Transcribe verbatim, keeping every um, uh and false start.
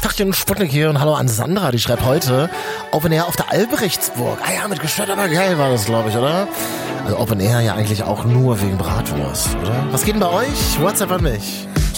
Tachchen, Sputnik hier und hallo an Sandra, die schreibt heute Open Air auf der Alberechtsburg. Ah ja, mit gestört, aber geil war das, glaube ich, oder? Also Open Air ja eigentlich auch nur wegen Bratwurst, oder? Was geht denn bei euch? WhatsApp an mich.